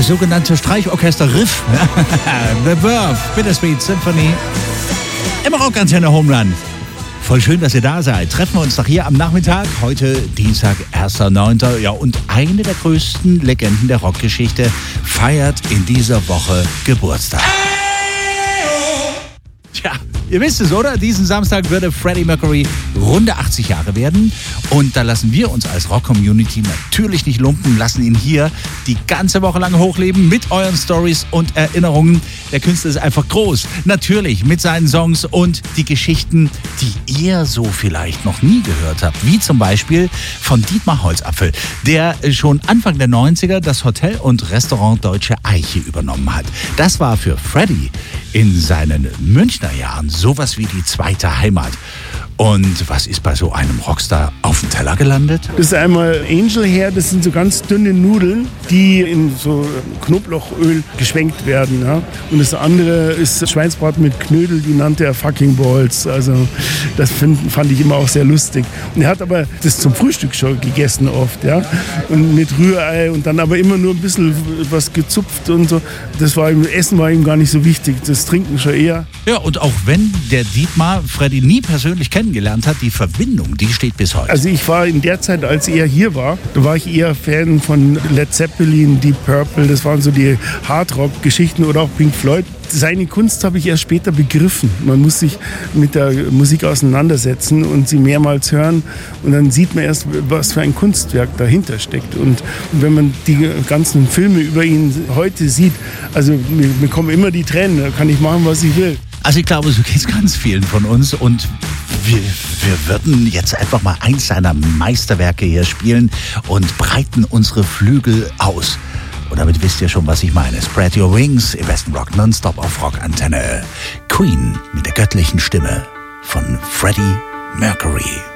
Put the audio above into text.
sogenannte Streichorchester-Riff. The Verve, Bittersweet Symphony. Im Rockantenne Homeland. Voll schön, dass ihr da seid. Treffen wir uns doch hier am Nachmittag. Heute Dienstag, 1.9. Ja, und eine der größten Legenden der Rockgeschichte feiert in dieser Woche Geburtstag. Tja, ihr wisst es, oder? Diesen Samstag würde Freddie Mercury runde 80 Jahre werden. Und da lassen wir uns als Rock-Community natürlich nicht lumpen, lassen ihn hier die ganze Woche lang hochleben mit euren Stories und Erinnerungen. Der Künstler ist einfach groß. Natürlich mit seinen Songs und die Geschichten, die ihr so vielleicht noch nie gehört habt. Wie zum Beispiel von Dietmar Holzapfel, der schon Anfang der 90er das Hotel und Restaurant Deutsche Eiche übernommen hat. Das war für Freddie in seinen Münchner Jahren sowas wie die zweite Heimat. Und was ist bei so einem Rockstar auf dem Teller gelandet? Das ist einmal Angel Hair, das sind so ganz dünne Nudeln, die in so Knoblauchöl geschwenkt werden. Ja? Und das andere ist Schweinsbraten mit Knödel, die nannte er Fucking Balls. Also das fand ich immer auch sehr lustig. Und er hat aber das zum Frühstück schon gegessen oft. Ja? Und mit Rührei und dann aber immer nur ein bisschen was gezupft und so. Essen war ihm gar nicht so wichtig, das Trinken schon eher. Ja, und auch wenn der Dietmar Freddie nie persönlich kennengelernt hat, die Verbindung, die steht bis heute. Also ich war in der Zeit, als er hier war, da war ich eher Fan von Led Zeppelin, Deep Purple, das waren so die Hardrock-Geschichten oder auch Pink Floyd. Seine Kunst habe ich erst später begriffen. Man muss sich mit der Musik auseinandersetzen und sie mehrmals hören und dann sieht man erst, was für ein Kunstwerk dahinter steckt. Und wenn man die ganzen Filme über ihn heute sieht, also mir kommen immer die Tränen, da kann ich machen, was ich will. Also ich glaube, so geht es ganz vielen von uns und wir würden jetzt einfach mal eins seiner Meisterwerke hier spielen und breiten unsere Flügel aus. Und damit wisst ihr schon, was ich meine. Spread your wings im Westen Rock Nonstop auf Rockantenne. Queen mit der göttlichen Stimme von Freddie Mercury.